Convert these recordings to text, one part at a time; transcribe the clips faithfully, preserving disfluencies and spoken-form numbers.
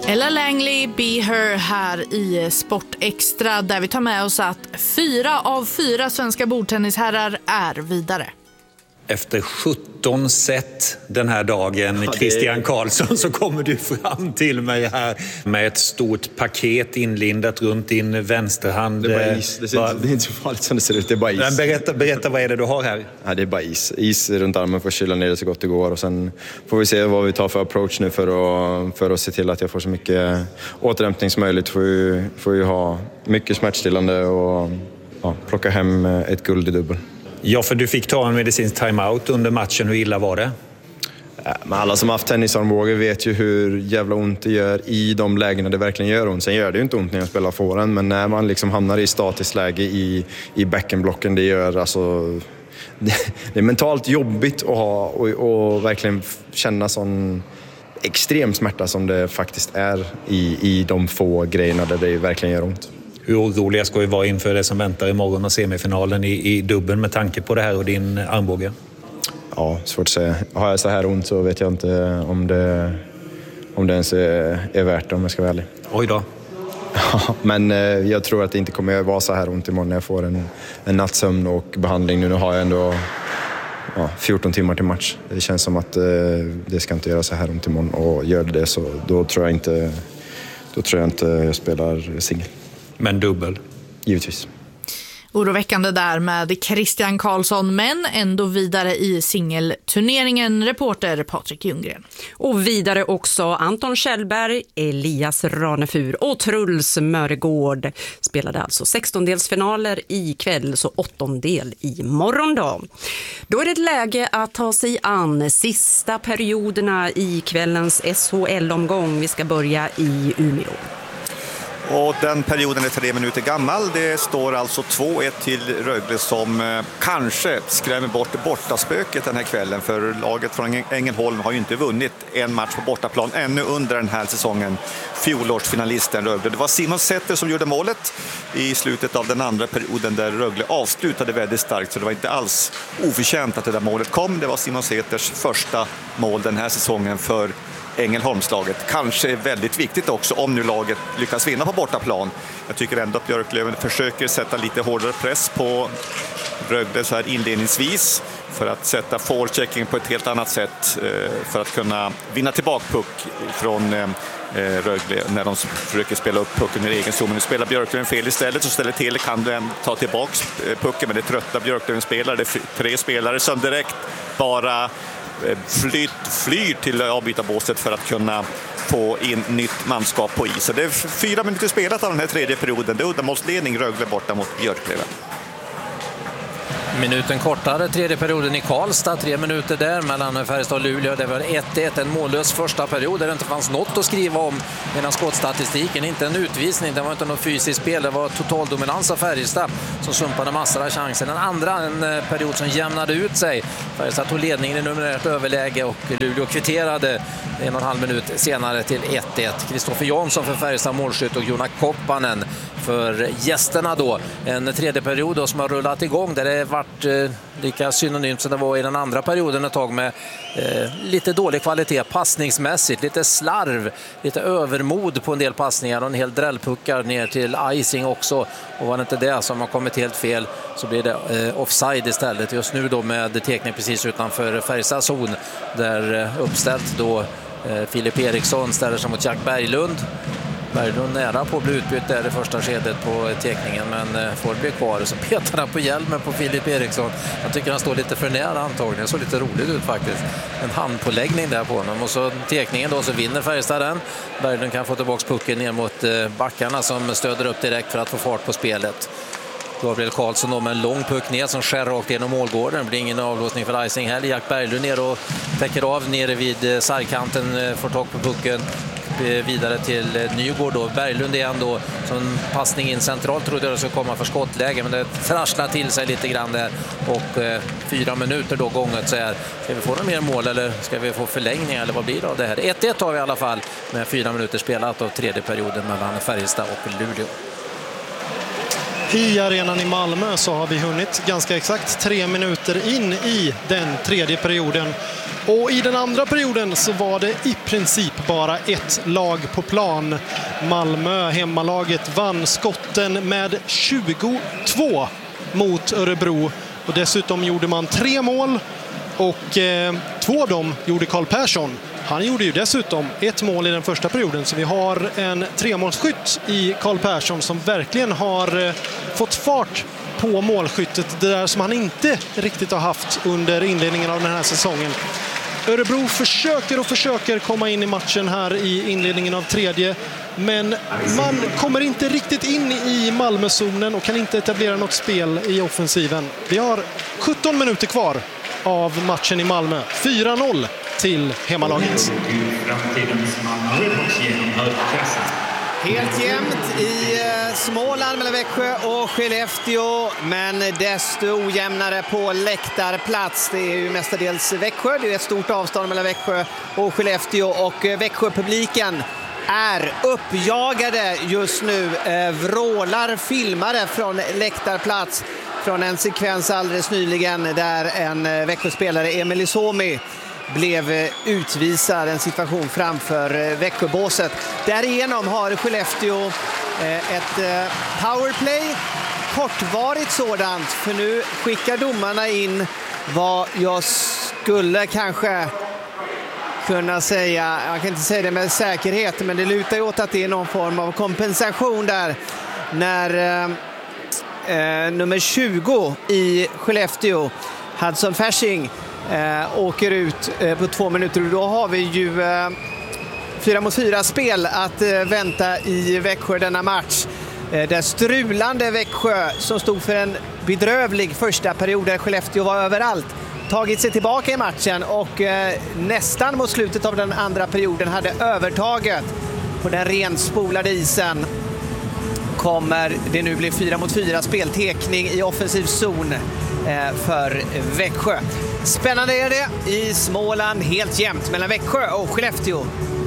Ella Langley, Be Her här i Sport Extra, där vi tar med oss att fyra av fyra svenska bordtennisherrar är vidare. Efter sjutton set den här dagen, ja, Christian Karlsson, så kommer du fram till mig här med ett stort paket inlindat runt din vänsterhand. Det är bara is. Det, bara... det är inte så farligt som det ser ut, det är bara is. Berätta, berätta vad är det du har här? Ja, det är bara is. Is runt armen för att kyla ner det så gott det går. Och sen får vi se vad vi tar för approach nu för att, för att se till att jag får så mycket återhämtning som möjligt. Får ju, får ju ha mycket smärtstillande och ja, plocka hem ett guld i dubbel. Ja, för du fick ta en medicinsk timeout under matchen. Hur illa var det? Ja, men alla som har haft tennisarmbåge vet ju hur jävla ont det gör i de lägena det verkligen gör ont. Sen gör det ju inte ont när jag spelar forehand, men när man liksom hamnar i statiskt läge i, i backenblocken, det gör alltså... Det, det är mentalt jobbigt att ha och, och verkligen känna sån extrem smärta som det faktiskt är i, i de få grejerna där det verkligen gör ont. Hur oroliga ska vi vara inför det som väntar imorgon och semifinalen i, i dubbeln med tanke på det här och din armbåge? Ja, svårt att säga. Har jag så här ont så vet jag inte om det, om det ens är, är värt det, om jag ska vara ärlig. Oj då. Ja, men eh, jag tror att det inte kommer att vara så här ont imorgon när jag får en, en nattsömn och behandling. Nu har jag ändå ja, fjorton timmar till match. Det känns som att eh, det ska inte göra så här ont imorgon, och gör det det så då tror jag inte, då tror jag inte jag spelar singel. Men dubbel? Givetvis. Oroväckande där med Christian Karlsson, men ändå vidare i singelturneringen, reporter Patrik Ljunggren. Och vidare också Anton Kjellberg, Elias Ranefur och Truls Möregård spelade alltså sextondelsfinaler i kväll, så åttondel i morgon då. Då är det ett läge att ta sig an sista perioderna i kvällens S H L-omgång. Vi ska börja i Umeå. Och den perioden är tre minuter gammal. Det står alltså två ett till Rögle som eh, kanske skrämmer bort bortaspöket den här kvällen. För laget från Ängelholm har ju inte vunnit en match på bortaplan ännu under den här säsongen. Fjolårsfinalisten Rögle. Det var Simon Sätter som gjorde målet i slutet av den andra perioden där Rögle avslutade väldigt starkt. Så det var inte alls oförtjänt att det där målet kom. Det var Simon Säters första mål den här säsongen för Ängelholmslaget. Kanske är väldigt viktigt också om nu laget lyckas vinna på bortaplan. Jag tycker ändå att Björklöven försöker sätta lite hårdare press på Rögle så här inledningsvis för att sätta forechecking på ett helt annat sätt för att kunna vinna tillbaka puck från Rögle när de försöker spela upp pucken i egen zon. Nu spelar Björklöven fel istället, så ställer till kan den ta tillbaka pucken, men det är trötta Björklöven spelare. Det är tre spelare som direkt bara flyt, flyr till avbytarbåset för att kunna få in nytt manskap på isen. Det är fyra minuter spelat av den här tredje perioden. Det är uddamålsledning Rögle borta mot Björklöven. Minuten kortare, tredje perioden i Karlstad, tre minuter där mellan Färjestad och Luleå. Det var ett ett, en mållös första period där det inte fanns något att skriva om medan skottstatistiken, inte en utvisning, det var inte något fysiskt spel, det var total dominans av Färjestad som sumpade massor av chanser. Den andra, en period som jämnade ut sig. Färjestad tog ledningen i numerärt överläge och Luleå kvitterade en och en halv minut senare till ett ett. Kristoffer Jansson för Färjestad målskytt och Jonas Koppanen för gästerna då. En tredje period då som har rullat igång där det varit eh, lika synonymt som det var i den andra perioden ett tag med eh, lite dålig kvalitet passningsmässigt, lite slarv, lite övermod på en del passningar och en hel drällpuckar ner till icing också. Och var det inte det som har kommit helt fel så blir det eh, offside istället. Just nu då med teknik precis utanför Färjestads zon där eh, uppställt då eh, Filip Eriksson ställer sig mot Jack Berglund. Berglund nära på att bli utbytt där i första skedet på tekningen, men får bli kvar, så petar han på hjälmen på Filip Eriksson. Jag tycker han står lite för nära antagligen, så lite roligt ut faktiskt. En handpåläggning där på honom, och så tekningen då så vinner Färjestad den. Berglund kan få tillbaka pucken ner mot backarna som stöder upp direkt för att få fart på spelet. Gabriel Karlsson då med en lång puck ner som skär rakt genom målgården. Det blir ingen avlåsning för icing heller. Jack Berglund ner och täcker av nere vid sargkanten, får tag på pucken vidare till Nygård då. Berglund igen då, som passning in centralt trodde jag det skulle komma för skottläge, men det trasslar till sig lite grann där, och eh, fyra minuter då gånget så här. Ska vi få några mer mål eller ska vi få förlängning eller vad blir det av det här? ett ett har vi i alla fall med fyra minuter spelat av tredje perioden mellan Färjestad och Luleå. i arenan i Malmö så har vi hunnit ganska exakt tre minuter in i den tredje perioden. Och i den andra perioden så var det i princip bara ett lag på plan. Malmö, hemmalaget, vann skotten med tjugotvå mot Örebro. Och dessutom gjorde man tre mål och eh, två av dem gjorde Karl Persson. Han gjorde ju dessutom ett mål i den första perioden, så vi har en tremålsskytt i Karl Persson som verkligen har eh, fått fart på målskyttet, det där som han inte riktigt har haft under inledningen av den här säsongen. Örebro försöker och försöker komma in i matchen här i inledningen av tredje, men man kommer inte riktigt in i Malmözonen och kan inte etablera något spel i offensiven. Vi har sjutton minuter kvar av matchen i Malmö. fyra noll till hemmalaget. Helt jämnt i Småland mellan Växjö och Skellefteå, men desto ojämnare på läktarplats. Det är ju mestadels Växjö, det är ett stort avstånd mellan Växjö och Skellefteå, och Växjö-publiken är uppjagade just nu. Vrålar filmare från läktarplats från en sekvens alldeles nyligen där en Växjö-spelare, Emil Isomi, blev utvisad, en situation framför Växjöbåset. Därigenom har Skellefteå ett powerplay, kortvarigt sådant, för nu skickar domarna in vad jag skulle kanske kunna säga, jag kan inte säga det med säkerhet, men det lutar ju åt att det är någon form av kompensation där när eh, nummer tjugo i Skellefteå, Hudson Fasching, Eh, åker ut eh, på två minuter, och då har vi ju eh, fyra mot fyra spel att eh, vänta i Växjö denna match. Eh, där strulande Växjö, som stod för en bedrövlig första period där Skellefteå var överallt, tagit sig tillbaka i matchen och eh, nästan mot slutet av den andra perioden hade övertaget på den renspolade isen. Kommer det nu bli fyra mot fyra speltekning i offensiv zon eh, för Växjö. Spännande är det i Småland, helt jämnt mellan Växjö och Skellefteå.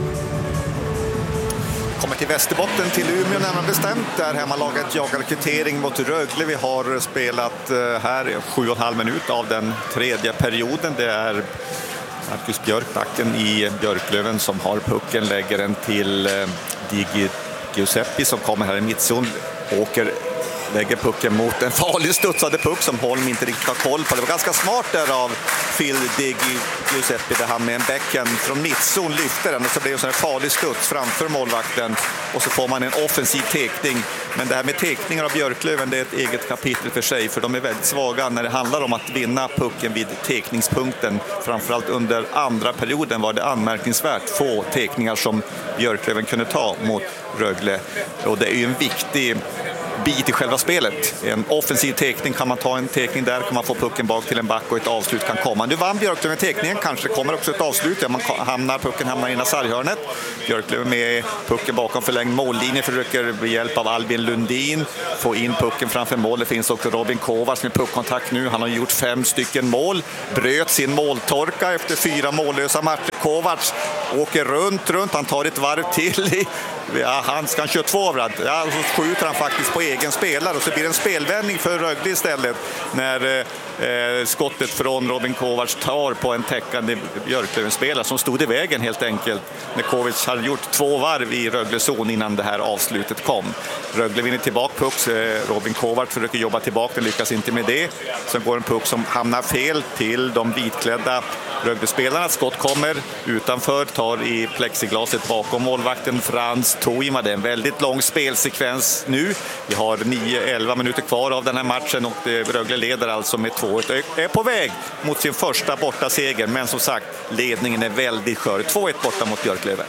Kommer till Västerbotten, till Umeå närmare bestämt. Där hemmalaget jagar kvittering mot Rögle. Vi har spelat här sju och en halv minut av den tredje perioden. Det är Marcus Björkbacken i Björklöven som har pucken, lägger den till Digi Giuseppe som kommer här i mittzon, åker, lägger pucken mot en farlig studsade puck som Holm inte riktigt har koll på. Det var ganska smart där av Phil Digi Giuseppe där han med en backhand från mittzon lyfter den, och så blir det en sån här farlig studs framför målvakten, och så får man en offensiv tekning. Men det här med tekningar av Björklöven, det är ett eget kapitel för sig, för de är väldigt svaga när det handlar om att vinna pucken vid tekningspunkten. Framförallt under andra perioden var det anmärkningsvärt få tekningar som Björklöven kunde ta mot Rögle, och det är ju en viktig bit i själva spelet. En offensiv tekning, kan man ta en tekning där kan man få pucken bak till en back och ett avslut kan komma. Nu vann Björklöven tekningen, kanske det kommer också ett avslut. Ja, man hamnar, pucken hamnar i sarghörnet. Björklöven med pucken bakom förlängd mållinje, försöker med hjälp av Albin Lundin få in pucken framför mål. Det finns också Robin Kovacs med puckkontakt nu. Han har gjort fem stycken mål. Bröt sin måltorka efter fyra mållösa matcher. Kovacs åker runt, runt. Han tar ett varv till i Ja, han ska köra två av det. Ja, så skjuter han faktiskt på egen spelare, och så blir det en spelvändning för Rögle istället när eh, skottet från Robin Kovacs tar på en täckande Björklöven-spelare som stod i vägen helt enkelt när Kovacs hade gjort två varv i Rögle-zon innan det här avslutet kom. Rögle vinner tillbaka puck, eh, Robin Kovacs försöker jobba tillbaka, lyckas inte med det. Sen går en puck som hamnar fel till de vitklädda Rögle-spelarna. Skott kommer utanför, tar i plexiglaset bakom målvakten Frans Toima. Det är en väldigt lång spelsekvens nu. Vi har nio elva minuter kvar av den här matchen, och Rögle leder alltså med två ett. Är på väg mot sin första borta seger, men som sagt, ledningen är väldigt skör. två ett borta mot Björklöven.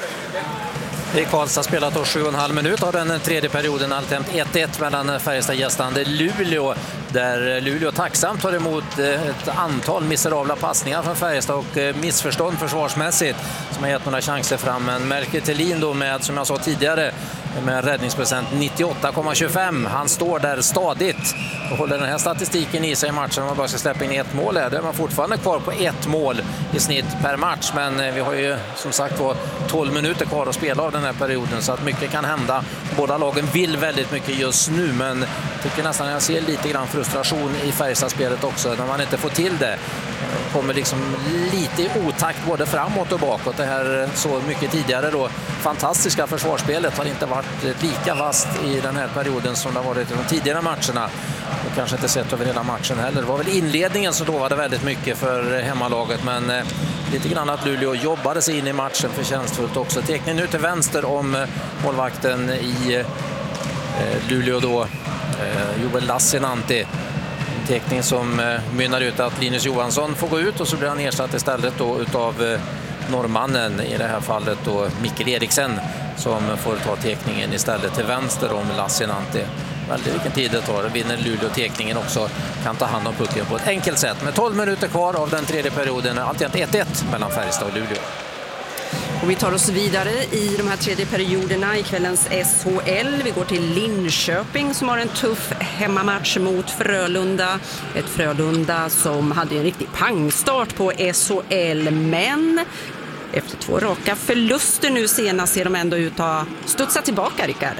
I Karlstad spelat då sju och en halv minut av den tredje perioden, alltjämt ett ett mellan Färjestad-gästande Luleå, där Luleå tacksamt tar emot ett antal miserabla passningar från Färjestad och missförstånd försvarsmässigt som har gett några chanser fram. Men Melker Thelin då med, som jag sa tidigare, med en räddningsprocent nittioåtta komma tjugofem. Han står där stadigt och håller den här statistiken i sig i matchen. Om man bara ska släppa in ett mål här, då är man fortfarande kvar på ett mål i snitt per match. Men vi har ju som sagt var tolv minuter kvar att spela av den här perioden, så att mycket kan hända. Båda lagen vill väldigt mycket just nu, men jag tycker nästan jag ser lite grann frustration i Färjestadspelet också när man inte får till det. Kommer liksom lite i otakt både framåt och bakåt. Det här så mycket tidigare då fantastiska försvarsspelet har inte varit lika vast i den här perioden som det har varit i de tidigare matcherna. Och kanske inte sett över hela matchen heller. Det var väl inledningen som då var det väldigt mycket för hemmalaget, men eh, lite grann att Luleå jobbade sig in i matchen förtjänstfullt också. Teckning nu till vänster om eh, målvakten i eh, Luleå då, eh, Joel Lassinantti. Teckning som eh, mynnar ut att Linus Johansson får gå ut, och så blir han ersatt istället då utav eh, norrmannen, i det här fallet då Mikkel Eriksen, som får ta teckningen istället till vänster om Lassinantti. Väldigt vilken tid det tar. Vinner Luleå teckningen också, kan ta hand om pucken på ett enkelt sätt. Med tolv minuter kvar av den tredje perioden, alltid ett ett mellan Färjestad och Luleå. Och vi tar oss vidare i de här tredje perioderna i kvällens S H L. Vi går till Linköping som har en tuff hemmamatch mot Frölunda. Ett Frölunda som hade en riktig pangstart på S H L, men efter två raka förluster nu senast ser de ändå ut att studsa tillbaka, Rickard.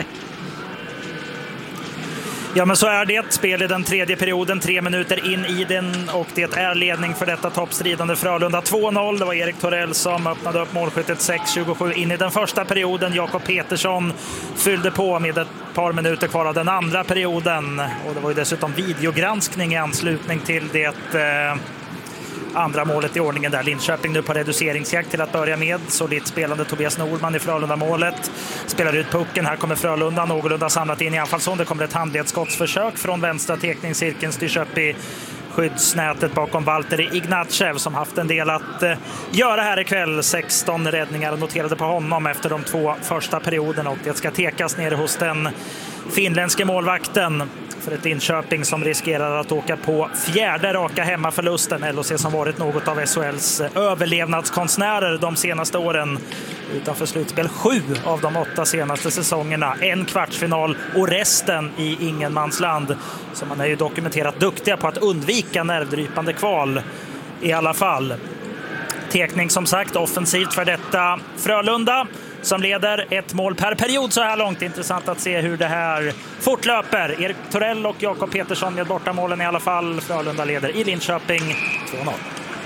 Ja, men så är det. Spel i den tredje perioden, tre minuter in i den, och det är ledning för detta toppstridande Frölunda. två noll, det var Erik Torell som öppnade upp målskyttet sex tjugosju in i den första perioden. Jakob Petersson fyllde på med ett par minuter kvar av den andra perioden, och det var ju dessutom videogranskning i anslutning till det eh, andra målet i ordningen där. Linköping nu på reduceringsjakt till att börja med. Solitt spelande Tobias Nordman i Frölunda-målet. Spelar ut pucken. Här kommer Frölunda någorlunda samlat in i anfallszon. Det kommer ett handledsskottsförsök från vänstra teckningscirkeln. Styrs upp i skyddsnätet bakom Valtteri Ignatjev som haft en del att eh, göra här ikväll. sexton räddningar noterade på honom efter de två första perioderna, och det ska tekas nere hos den finländske målvakten för ett Linköping som riskerar att åka på fjärde raka hemmaförlusten. L H C som varit något av S H L:s överlevnadskonstnärer de senaste åren. Utanför slutspel sju av de åtta senaste säsongerna. En kvartsfinal och resten i ingenmansland. Så man är ju dokumenterat duktiga på att undvika nervdrypande kval i alla fall. Tekning som sagt offensivt för detta Frölunda som leder ett mål per period så här långt. Intressant att se hur det här fortlöper. Erik Torell och Jakob Petersson med bortamålen i alla fall. Frölunda leder i Linköping två noll.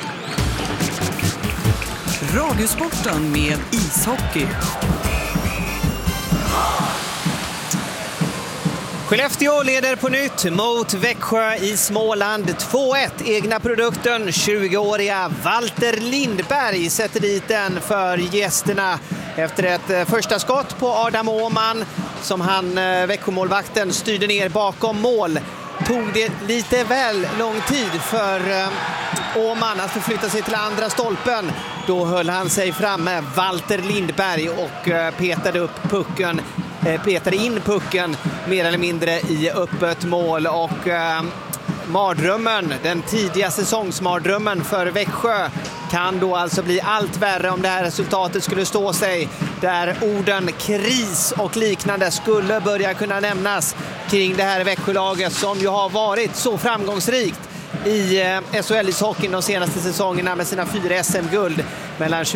Radiosporten med ishockey. Skellefteå leder på nytt mot Växjö i Småland två ett. Egna produkten, tjugoåriga Walter Lindberg sätter dit den för gästerna efter ett första skott på Adam Åhman som han, Växjömålvakten, styrde ner bakom mål. Tog det lite väl lång tid för Åhman att förflytta sig till andra stolpen. Då höll han sig framme, Walter Lindberg, och petade upp pucken. Petade in pucken mer eller mindre i öppet mål, och eh, mardrömmen, den tidiga säsongsmardrömmen för Växjö kan då alltså bli allt värre om det här resultatet skulle stå sig, där orden kris och liknande skulle börja kunna nämnas kring det här Växjölaget som ju har varit så framgångsrikt i eh, S H L-ishockeyn de senaste säsongerna med sina fyra S M-guld mellan